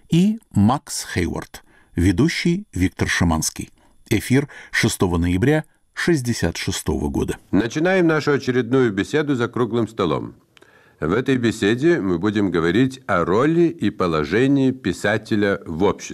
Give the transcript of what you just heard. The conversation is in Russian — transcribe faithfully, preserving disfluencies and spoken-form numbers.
и Макс Хейвард, ведущий Виктор Шиманский. Эфир шестого ноября шестьдесят шестого года. Начинаем нашу очередную беседу за круглым столом. В этой беседе мы будем говорить о роли и положении писателя в обществе.